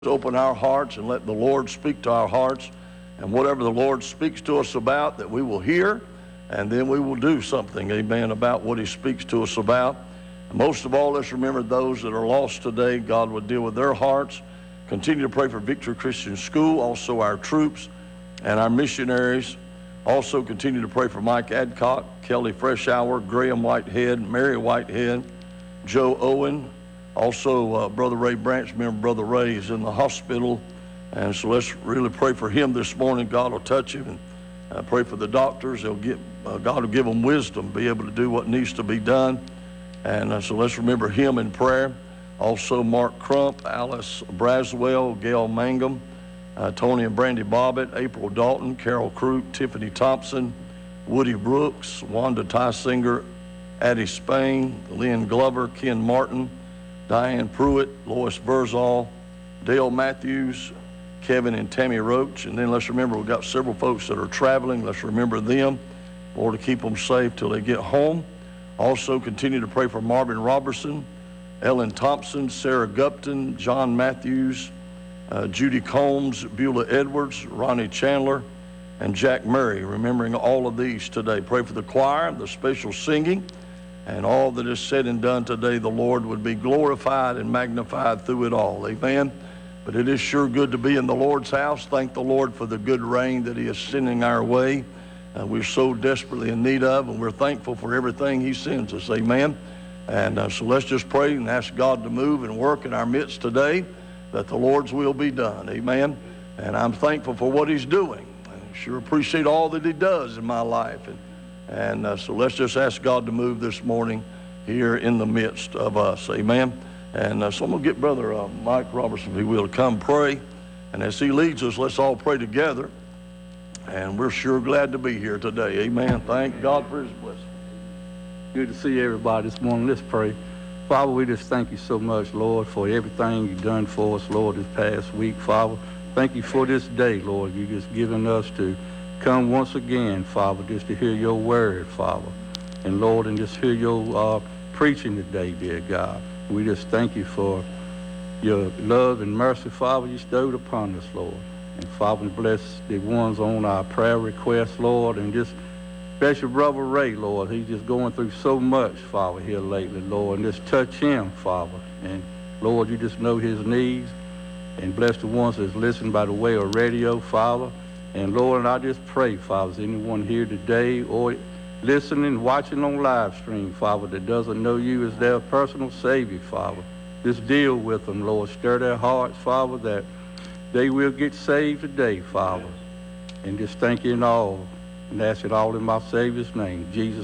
open our hearts and let the Lord speak to our hearts, and whatever the Lord speaks to us about, that we will hear, and then we will do something, amen, about what he speaks to us about. And most of all, let's remember those that are lost today. God will deal with their hearts. Continue to pray for Victory Christian School, also our troops and our missionaries. Also continue to pray for Mike Adcock, Kelly Freshour, Graham Whitehead, Mary Whitehead, Joe Owen. Also, Brother Ray Branch, remember Brother Ray is in the hospital, and so let's really pray for him this morning. God will touch him, and pray for the doctors. God will give them wisdom, be able to do what needs to be done, and so let's remember him in prayer. Also, Mark Crump, Alice Braswell, Gail Mangum, Tony and Brandy Bobbitt, April Dalton, Carol Crook, Tiffany Thompson, Woody Brooks, Wanda Tysinger, Addie Spain, Lynn Glover, Ken Martin, Diane Pruitt, Lois Verzal, Dale Matthews, Kevin and Tammy Roach. And then let's remember we've got several folks that are traveling. Let's remember them, Lord, to keep them safe till they get home. Also continue to pray for Marvin Robertson, Ellen Thompson, Sarah Gupton, John Matthews, Judy Combs, Beulah Edwards, Ronnie Chandler, and Jack Murray. Remembering all of these today. Pray for the choir, the special singing, and all that is said and done today, the Lord would be glorified and magnified through it all. Amen. But it is sure good to be in the Lord's house. Thank the Lord for the good rain that he is sending our way. We're so desperately in need of, and we're thankful for everything he sends us. Amen. And so let's just pray and ask God to move and work in our midst today, that the Lord's will be done. Amen. And I'm thankful for what he's doing. I sure appreciate all that he does in my life. And so let's just ask God to move this morning here in the midst of us. Amen. And so I'm going to get Brother Mike Robertson, if he will, to come pray. And as he leads us, let's all pray together. And we're sure glad to be here today. Amen. Thank God for his blessing. Good to see everybody this morning. Let's pray. Father, we just thank you so much, Lord, for everything you've done for us, Lord, this past week, Father. Thank you for this day, Lord. You just given us to come once again, Father, just to hear your word, Father. And Lord, and just hear your preaching today, dear God. We just thank you for your love and mercy, Father, you bestowed upon us, Lord. And Father, bless the ones on our prayer requests, Lord, and just special Brother Ray, Lord. He's just going through so much, Father, here lately, Lord. And just touch him, Father. And Lord, you just know his needs. And bless the ones that's listening by the way of radio, Father. And Lord, and I just pray, Father, is anyone here today or listening, watching on live stream, Father, that doesn't know you as their personal Savior, Father. Just deal with them, Lord. Stir their hearts, Father, that they will get saved today, Father. And just thank you in all. And ask it all in my Savior's name, Jesus.